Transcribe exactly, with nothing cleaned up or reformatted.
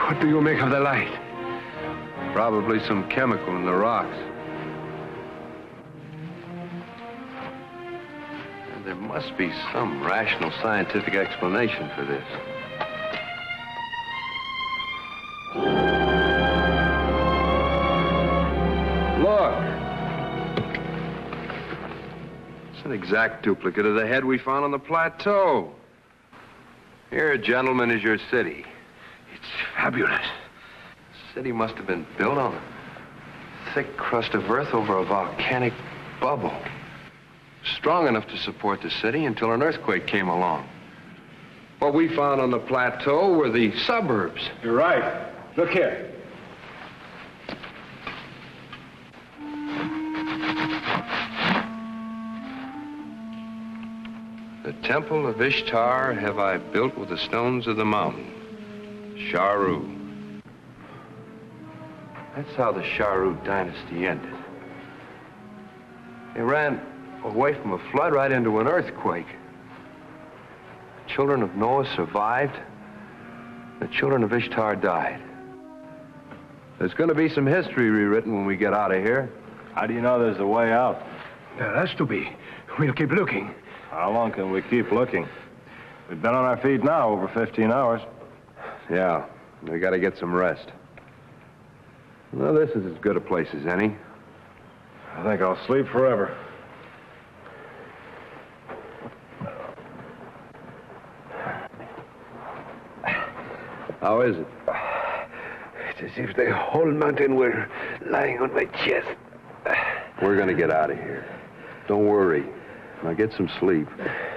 What do you make of the light? Probably some chemical in the rocks. And there must be some rational scientific explanation for this. Look! It's an exact duplicate of the head we found on the plateau. Here, gentlemen, is your city. It's fabulous. The city must have been built on a thick crust of earth over a volcanic bubble. Strong enough to support the city until an earthquake came along. What we found on the plateau were the suburbs. You're right. Look here. The temple of Ishtar have I built with the stones of the mountain. Sharu. That's how the Sharu dynasty ended. They ran away from a flood right into an earthquake. The children of Noah survived. The children of Ishtar died. There's going to be some history rewritten when we get out of here. How do you know there's a way out? There has to be. We'll keep looking. How long can we keep looking? We've been on our feet now over fifteen hours. Yeah, we got to get some rest. Well, this is as good a place as any. I think I'll sleep forever. How is it? It's as if the whole mountain were lying on my chest. We're going to get out of here. Don't worry. Now get some sleep.